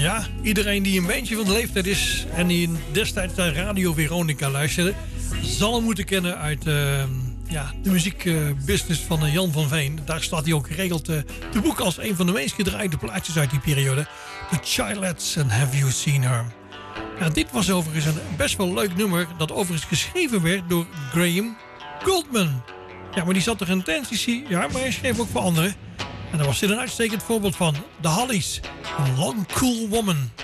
Ja, iedereen die een beetje van de leeftijd is en die destijds naar Radio Veronica luisterde, zal hem moeten kennen uit de muziekbusiness van Jan van Veen. Daar staat hij ook geregeld te boeken als een van de meest gedraaide plaatjes uit die periode. The Childs and Have You Seen Her? Ja, dit was overigens een best wel leuk nummer dat overigens geschreven werd door Graham Goldman. Ja, maar die zat er in Tennessee, ja, maar hij schreef ook voor anderen. En daar was dit een uitstekend voorbeeld van. The Hollies, A Long Cool Woman.